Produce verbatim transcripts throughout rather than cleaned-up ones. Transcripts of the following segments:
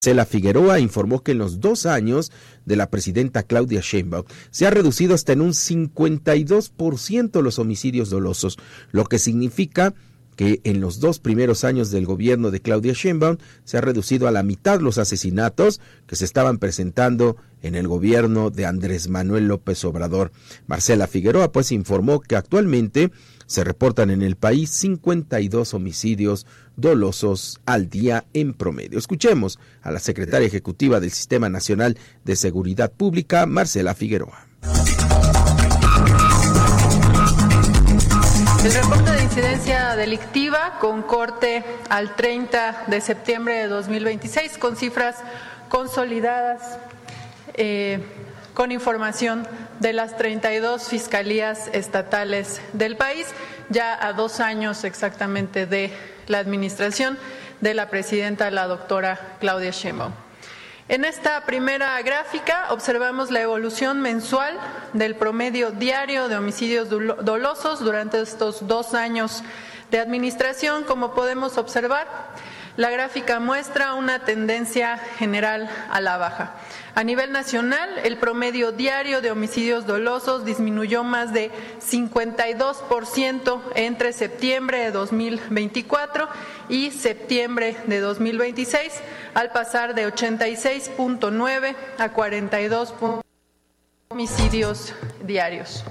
Marcela Figueroa informó que en los dos años de la presidenta Claudia Sheinbaum se ha reducido hasta en un cincuenta y dos por ciento los homicidios dolosos, lo que significa que en los dos primeros años del gobierno de Claudia Sheinbaum se ha reducido a la mitad los asesinatos que se estaban presentando en el gobierno de Andrés Manuel López Obrador. Marcela Figueroa pues informó que actualmente se reportan en el país cincuenta y dos homicidios dolosos al día en promedio. Escuchemos a la secretaria ejecutiva del Sistema Nacional de Seguridad Pública, Marcela Figueroa. El reporte de incidencia delictiva con corte al treinta de septiembre de dos mil veintiséis con cifras consolidadas eh, con información de las treinta y dos fiscalías estatales del país, ya a dos años exactamente de la administración de la presidenta, la doctora Claudia Sheinbaum. En esta primera gráfica observamos la evolución mensual del promedio diario de homicidios dolosos durante estos dos años de administración. Como podemos observar, la gráfica muestra una tendencia general a la baja. A nivel nacional, el promedio diario de homicidios dolosos disminuyó más de cincuenta y dos por ciento entre septiembre de dos mil veinticuatro y septiembre de dos mil veintiséis, al pasar de ochenta y seis punto nueve a cuarenta y dos punto nueve homicidios diarios.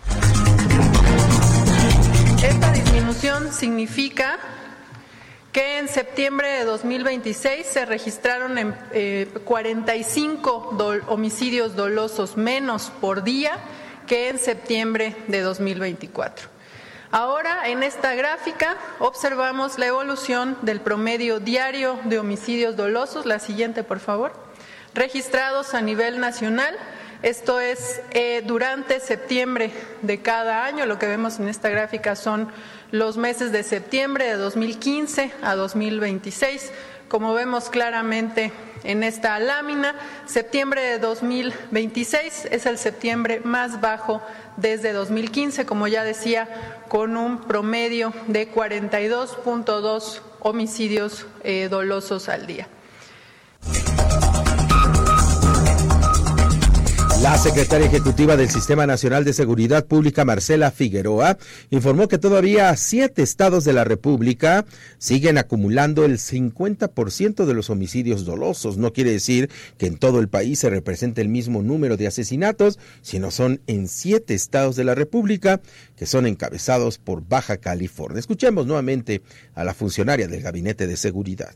Esta disminución significa que en septiembre de dos mil veintiséis se registraron en, eh, cuarenta y cinco do- homicidios dolosos menos por día que en septiembre de dos mil veinticuatro. Ahora, en esta gráfica, observamos la evolución del promedio diario de homicidios dolosos, la siguiente, por favor, registrados a nivel nacional. Esto es eh, durante septiembre de cada año. Lo que vemos en esta gráfica son los meses de septiembre de dos mil quince a dos mil veintiséis. Como vemos claramente en esta lámina, septiembre de dos mil veintiséis es el septiembre más bajo desde dos mil quince, como ya decía, con un promedio de cuarenta y dos punto dos homicidios eh, dolosos al día. La secretaria ejecutiva del Sistema Nacional de Seguridad Pública, Marcela Figueroa, informó que todavía siete estados de la República siguen acumulando el cincuenta por ciento de los homicidios dolosos. No quiere decir que en todo el país se represente el mismo número de asesinatos, sino son en siete estados de la República que son encabezados por Baja California. Escuchemos nuevamente a la funcionaria del Gabinete de Seguridad.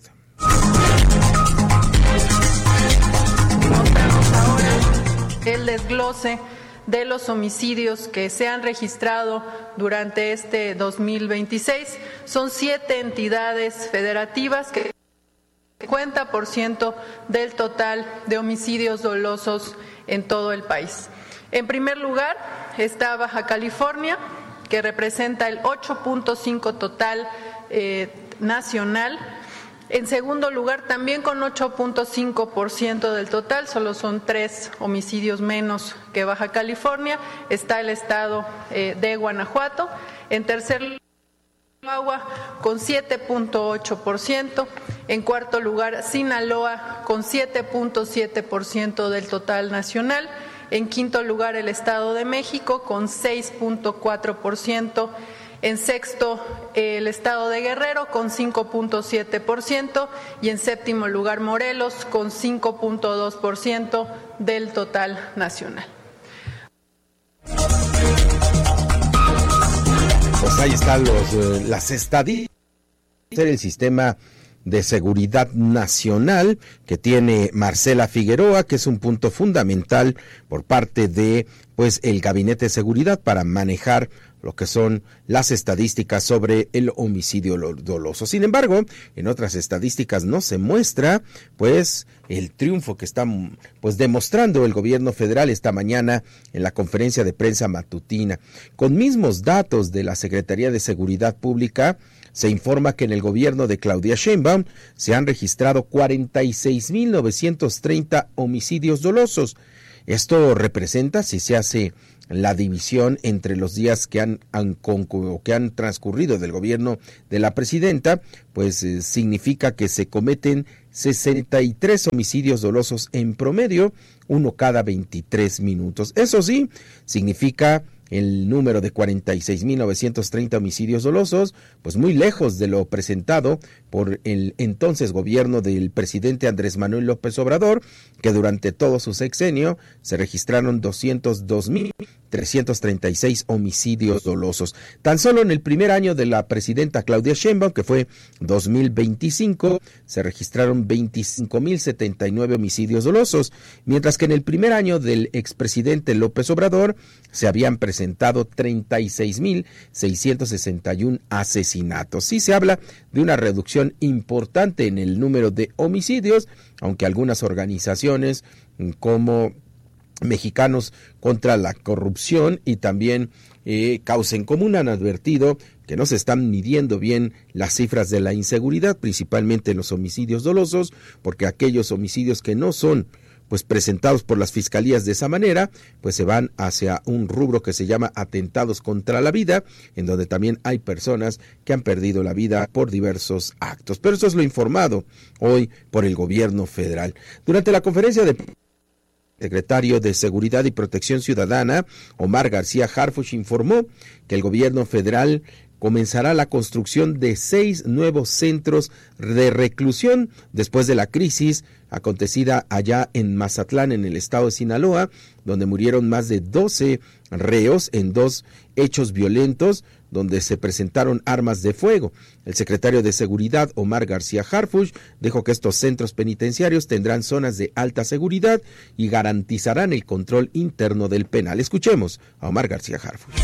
El desglose de los homicidios que se han registrado durante este dos mil veintiséis son siete entidades federativas que cincuenta por ciento del total de homicidios dolosos en todo el país. En primer lugar está Baja California, que representa el ocho punto cinco total eh, nacional. En segundo lugar, también con ocho punto cinco por ciento del total, solo son tres homicidios menos que Baja California, está el estado eh, de Guanajuato. En tercer lugar, Chihuahua con siete punto ocho por ciento. En cuarto lugar, Sinaloa con siete punto siete por ciento del total nacional. En quinto lugar, el Estado de México con seis punto cuatro por ciento. En sexto, el estado de Guerrero con cinco punto siete por ciento y en séptimo lugar Morelos con cinco punto dos por ciento del total nacional. Pues ahí están los, eh, las estadísticas del Sistema de Seguridad Nacional que tiene Marcela Figueroa, que es un punto fundamental por parte de pues el Gabinete de Seguridad para manejar lo que son las estadísticas sobre el homicidio doloso. Sin embargo, en otras estadísticas no se muestra pues el triunfo que está pues demostrando el gobierno federal esta mañana en la conferencia de prensa matutina. Con mismos datos de la Secretaría de Seguridad Pública, se informa que en el gobierno de Claudia Sheinbaum se han registrado cuarenta y seis mil novecientos treinta homicidios dolosos. Esto representa, si se hace la división entre los días que han, han, que han transcurrido del gobierno de la presidenta, pues eh, significa que se cometen sesenta y tres homicidios dolosos en promedio, uno cada veintitrés minutos. Eso sí, significa el número de cuarenta y seis mil novecientos treinta homicidios dolosos, pues muy lejos de lo presentado por el entonces gobierno del presidente Andrés Manuel López Obrador, que durante todo su sexenio se registraron doscientos dos mil trescientos treinta y seis homicidios dolosos. Tan solo en el primer año de la presidenta Claudia Sheinbaum, que fue dos mil veinticinco, se registraron veinticinco mil setenta y nueve homicidios dolosos, mientras que en el primer año del expresidente López Obrador se habían presentado treinta y seis mil seiscientos sesenta y uno asesinatos. Sí se habla de una reducción importante en el número de homicidios, aunque algunas organizaciones como Mexicanos contra la Corrupción y también eh, Causa en Común han advertido que no se están midiendo bien las cifras de la inseguridad, principalmente los homicidios dolosos, porque aquellos homicidios que no son pues presentados por las fiscalías de esa manera, pues se van hacia un rubro que se llama atentados contra la vida, en donde también hay personas que han perdido la vida por diversos actos. Pero eso es lo informado hoy por el gobierno federal. Durante la conferencia de secretario de Seguridad y Protección Ciudadana, Omar García Harfuch, informó que el gobierno federal comenzará la construcción de seis nuevos centros de reclusión después de la crisis acontecida allá en Mazatlán, en el estado de Sinaloa, donde murieron más de doce reos en dos hechos violentos donde se presentaron armas de fuego. El secretario de Seguridad, Omar García Harfuch, dijo que estos centros penitenciarios tendrán zonas de alta seguridad y garantizarán el control interno del penal. Escuchemos a Omar García Harfuch.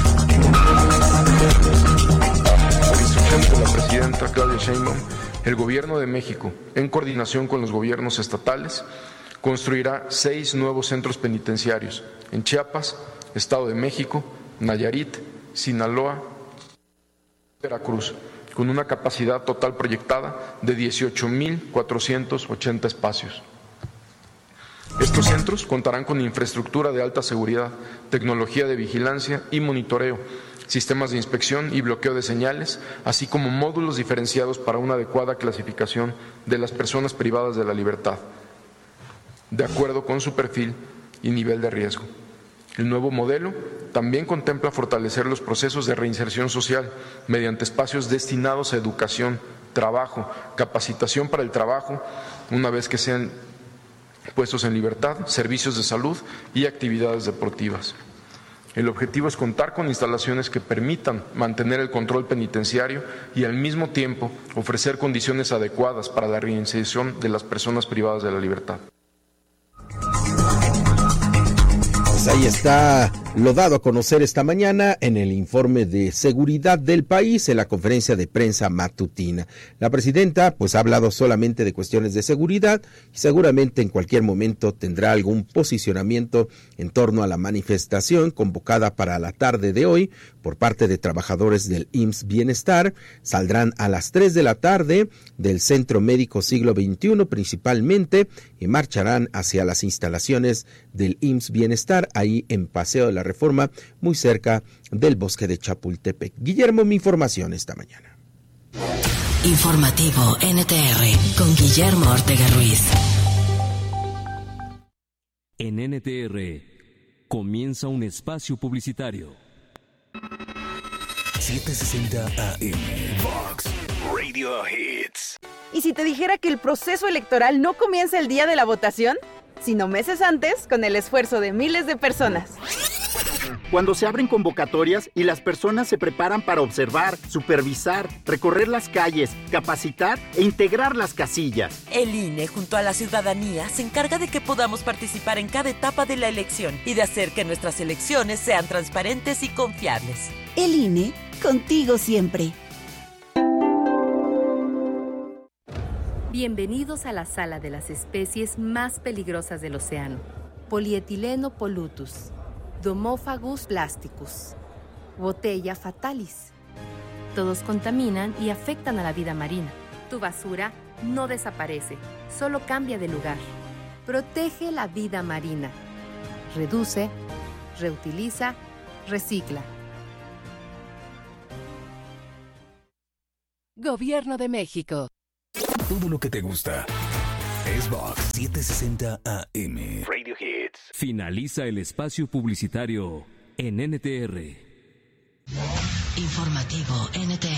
Por instrucciones de la presidenta Claudia Sheinbaum, el Gobierno de México, en coordinación con los gobiernos estatales, construirá seis nuevos centros penitenciarios en Chiapas, Estado de México, Nayarit, Sinaloa, Veracruz, con una capacidad total proyectada de dieciocho mil cuatrocientos ochenta espacios. Estos centros contarán con infraestructura de alta seguridad, tecnología de vigilancia y monitoreo, sistemas de inspección y bloqueo de señales, así como módulos diferenciados para una adecuada clasificación de las personas privadas de la libertad, de acuerdo con su perfil y nivel de riesgo. El nuevo modelo también contempla fortalecer los procesos de reinserción social mediante espacios destinados a educación, trabajo, capacitación para el trabajo, una vez que sean puestos en libertad, servicios de salud y actividades deportivas. El objetivo es contar con instalaciones que permitan mantener el control penitenciario y al mismo tiempo ofrecer condiciones adecuadas para la reinserción de las personas privadas de la libertad. Pues ahí está lo dado a conocer esta mañana en el informe de seguridad del país en la conferencia de prensa matutina. La presidenta pues ha hablado solamente de cuestiones de seguridad y seguramente en cualquier momento tendrá algún posicionamiento en torno a la manifestación convocada para la tarde de hoy por parte de trabajadores del I M S S Bienestar. Saldrán a las tres de la tarde del Centro Médico Siglo veintiuno principalmente y marcharán hacia las instalaciones del I M S S Bienestar ahí en Paseo de la Reforma, muy cerca del bosque de Chapultepec. Guillermo, mi información esta mañana. Informativo N T R con Guillermo Ortega Ruiz. En N T R comienza un espacio publicitario. setecientos sesenta A M Vox Radio Hits. ¿Y si te dijera que el proceso electoral no comienza el día de la votación, sino meses antes, con el esfuerzo de miles de personas? Cuando se abren convocatorias y las personas se preparan para observar, supervisar, recorrer las calles, capacitar e integrar las casillas. El I N E, junto a la ciudadanía, se encarga de que podamos participar en cada etapa de la elección y de hacer que nuestras elecciones sean transparentes y confiables. El I N E, contigo siempre. Bienvenidos a la sala de las especies más peligrosas del océano. Polietileno pollutus, Domophagus plasticus, Botella fatalis. Todos contaminan y afectan a la vida marina. Tu basura no desaparece, solo cambia de lugar. Protege la vida marina. Reduce, reutiliza, recicla. Gobierno de México. Todo lo que te gusta. Es Vox setecientos sesenta A M. Radio Hits. Finaliza el espacio publicitario en N T R. Informativo N T R.